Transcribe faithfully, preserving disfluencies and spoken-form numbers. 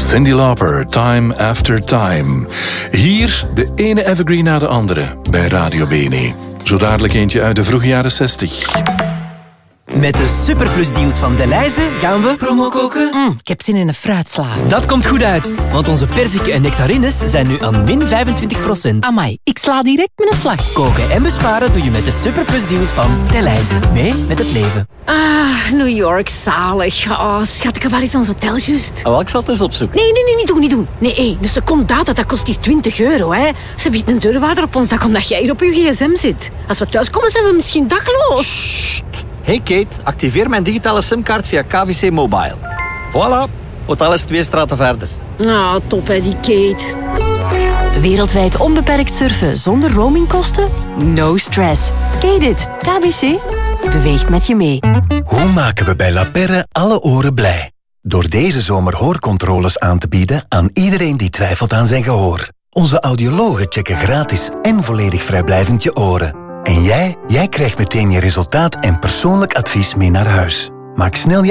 Cyndi Lauper, Time After Time. Hier de ene evergreen na de andere bij Radio Bene. Zo dadelijk eentje uit de vroege jaren zestig. Met de superplusdeals van Delhaize gaan we promo koken. Mm, ik heb zin in een fruitsla. Dat komt goed uit, want onze perziken en nectarines zijn nu aan min vijfentwintig procent. Amai, ik sla direct met een slag. Koken en besparen doe je met de superplusdeals van Delhaize. Mee met het leven. Ah, New York, zalig. Oh, schatje, waar is ons hotel juist? Oh, ik zal het eens opzoeken. Nee, nee, nee, niet doen, niet doen. Nee, hé, de secondata, dat kost hier twintig euro, hè. Ze biedt een deurwaarder op ons dak omdat jij hier op je gsm zit. Als we thuiskomen, zijn we misschien dakloos. Hey Kate, activeer mijn digitale simkaart via K V C Mobile. Voilà, hotel is twee straten verder. Nou, top hè, die Kate. Wereldwijd onbeperkt surfen zonder roamingkosten? No stress. Kate it. K B C beweegt met je mee. Hoe maken we bij La Perre alle oren blij? Door deze zomer hoorcontroles aan te bieden aan iedereen die twijfelt aan zijn gehoor. Onze audiologen checken gratis en volledig vrijblijvend je oren. En jij, jij krijgt meteen je resultaat en persoonlijk advies mee naar huis. Maak snel je